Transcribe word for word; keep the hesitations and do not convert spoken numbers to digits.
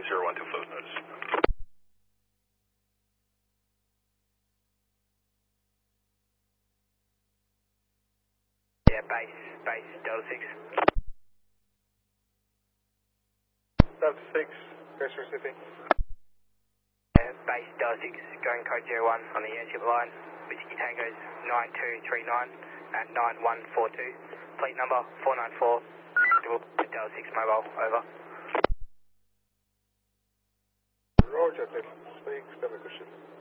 receiving zero one two float notice. Yeah, base, base, Delta six. Delta six, base receiving. Yeah, base, Delta six, going code zero one on the airship line. Whiskey Tango's nine two three nine at nine one four two. Plate number four nine four. Delta six mobile, over. Roger, Delta six, have a good ship.